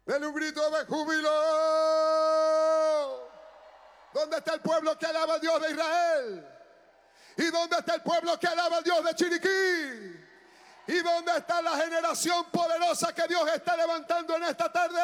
Denle un grito de júbilo. ¿Dónde está el pueblo que alaba al Dios de Israel? ¿Y dónde está el pueblo que alaba al Dios de Chiriquí? ¿Y dónde está la generación poderosa que Dios está levantando en esta tarde?